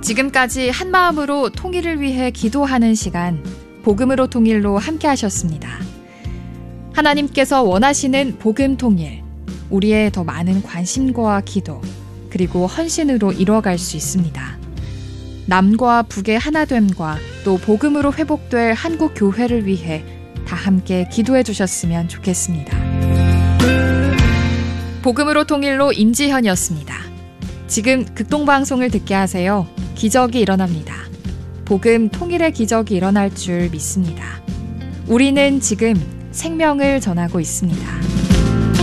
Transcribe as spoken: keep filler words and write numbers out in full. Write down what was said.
지금까지 한마음으로 통일을 위해 기도하는 시간, 복음으로 통일로 함께 하셨습니다. 하나님께서 원하시는 복음 통일, 우리의 더 많은 관심과 기도, 그리고 헌신으로 이뤄갈 수 있습니다. 남과 북의 하나됨과 또 복음으로 회복될 한국 교회를 위해 다 함께 기도해 주셨으면 좋겠습니다. 복음으로 통일로 임지현이었습니다. 지금 극동방송을 듣게 하세요. 기적이 일어납니다. 복음 통일의 기적이 일어날 줄 믿습니다. 우리는 지금 생명을 전하고 있습니다.